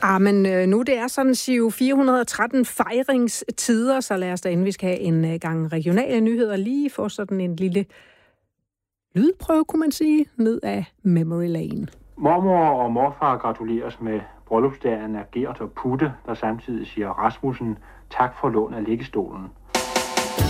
Men nu det er sådan Giro 413 fejringstider, så lad os da inden vi skal have en gang regionale nyheder lige få sådan en lille lydprøve, kunne man sige, ned af Memory Lane. Mormor og morfar gratuleres med bryllupsdagen af Gert og Putte, der samtidig siger Rasmussen tak for lån af liggestolen.